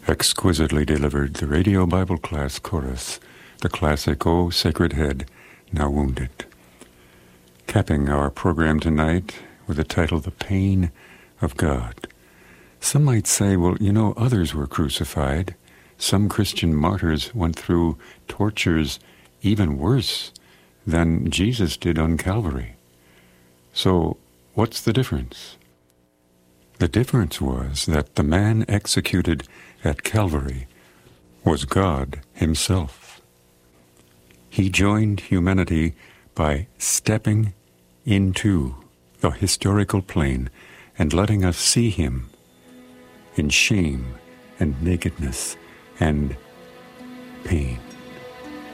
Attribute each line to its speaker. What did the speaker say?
Speaker 1: Exquisitely delivered, the Radio Bible Class Chorus, the classic O Sacred Head, Now Wounded. Capping our program tonight with the title, The Pain of God. Some might say, well, others were crucified. Some Christian martyrs went through tortures even worse than Jesus did on Calvary. So, what's the difference? The difference was that the man executed at Calvary was God himself. He joined humanity by stepping into the historical plane and letting us see him in shame and nakedness and pain.